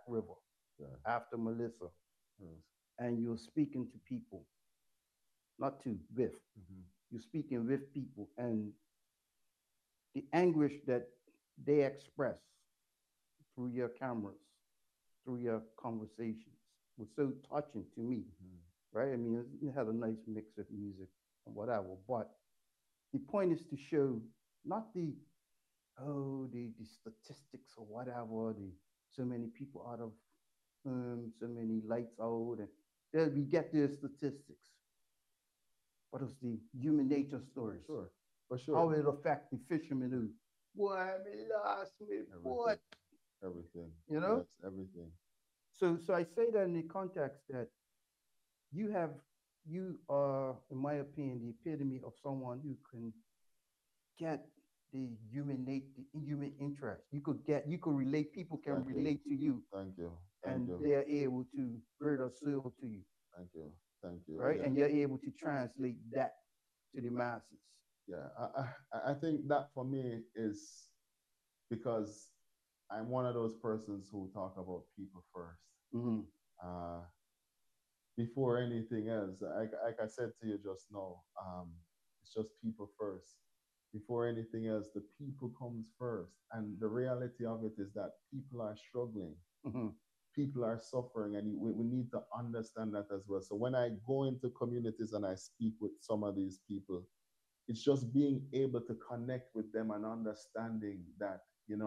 River Yeah. after Melissa, Yes. and you're speaking to people, not to, with. Hmm. You're speaking with people, and the anguish that they express through your cameras, through your conversations, was so touching to me, Hmm. right? I mean, it had a nice mix of music and whatever, but the point is to show not the the statistics or whatever, the so many people out of so many lights out, and there we get the statistics, but it's the human nature For stories, sure. For how sure. it affect the fishermen who, boy, me lost me Everything. boat, Everything. you know. Yes, everything. So I say that in the context that you have, you are, in my opinion, the epitome of someone who can get the human interest. You could relate. People can Thank you. relate to you, Thank you. Thank and you. they are able to bring a soul to you, Thank you. Thank you. right? Yeah. And you're able to translate that to the masses. Yeah. I think that for me is because I'm one of those persons who talk about people first. Mm-hmm. Uh, Before anything else, like I said to you just now, it's just people first. Before anything else, the people comes first. And the reality of it is that people are struggling, Mm-hmm. people are suffering, and we need to understand that as well. So when I go into communities and I speak with some of these people, it's just being able to connect with them and understanding that,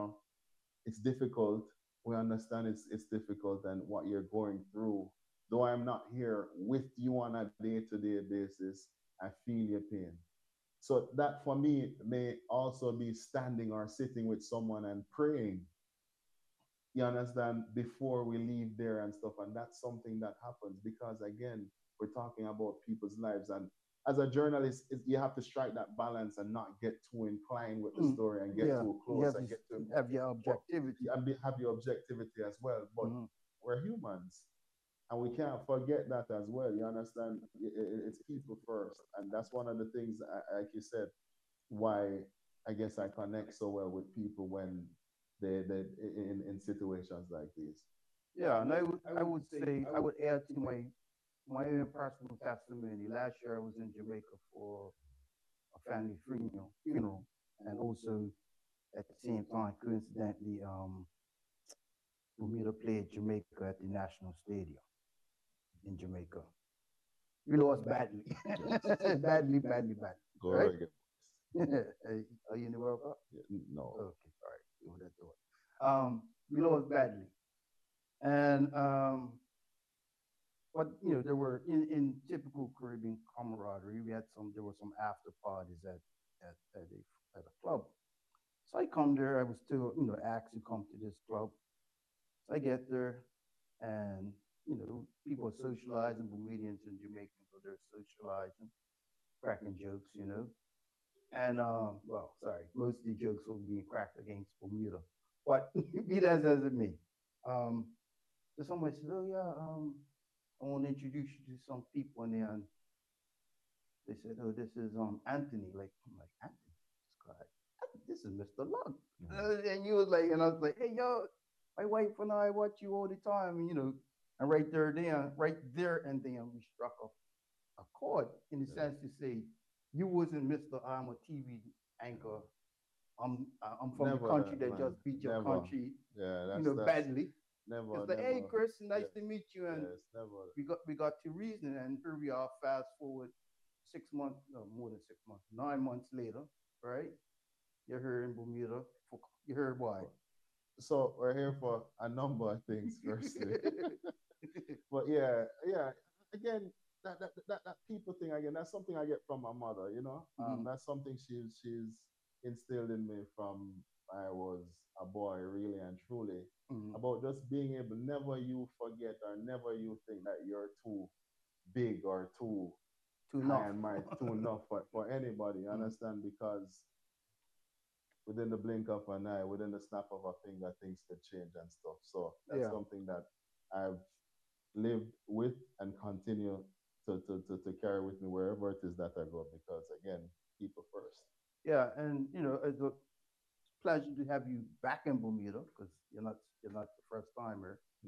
it's difficult. We understand it's difficult and what you're going through. Though I'm not here with you on a day-to-day basis, I feel your pain. So that for me may also be standing or sitting with someone and praying, you understand, before we leave there and stuff. And that's something that happens because, again, we're talking about people's lives. And as a journalist, you have to strike that balance and not get too inclined with the Mm. story and get Yeah, too you close have and to get too have your but objectivity. and have your objectivity as well. But Mm-hmm. we're humans, and we can't forget that as well. You understand? It's people first, and that's one of the things, like you said, why I guess I connect so well with people when they in situations like these. Yeah, and I would add to my own personal testimony. Last year I was in Jamaica for a family funeral, and also at the same time, coincidentally, Bermuda played Jamaica at the National Stadium in Jamaica. We lost badly, Yes. badly, badly, badly. Go Right? reggae. Are you in the World Cup? Yeah, no. Okay, all right. You know that door. We lost badly, and but there were in typical Caribbean camaraderie. We had some. There were some after parties at a club. So I come there. I was still asked to come to this club. So I get there, and people are socializing. Bermudians and Jamaicans are there socializing, cracking jokes. And well, sorry, most of the jokes were being cracked against Bermuda, but be that as it may. Um, so somebody said, "Oh yeah, I want to introduce you to some people," and they said, "Oh, this is Anthony." Like I'm like Anthony, this guy, this is Mr. Lug. Mhm. And you was like, and I was like, "Hey yo, my wife and I watch you all the time," and right there and then we struck a chord in the Yeah. sense to say, you wasn't Mr. I'm a TV anchor. I'm from the Never country that, that man. just beat your Never. country, Yeah, that's badly. never, It's like, hey, never. Chris, nice Yeah, to meet you. And yes, never. we got to reason, and here we are. Fast forward 6 months, no more than 6 months, 9 months later, right? You're here in Bermuda. You heard why? So we're here for a number of things, firstly. But yeah, yeah. Again, that people thing again, that's something I get from my mother, Mhm, That's something she's instilled in me from I was a boy, really and truly, mhm. about just being able, never you forget or never you think that you're too big or too To high enough. and mighty, too enough for anybody, you Mhm. understand? Because within the blink of an eye, within the snap of a finger, things could change and stuff. So that's Yeah, something that I've lived with and continue to carry with me wherever it is that I go. Because again, people first. yeah, and it's a pleasure to have you back in Bermuda because you're not the first timer.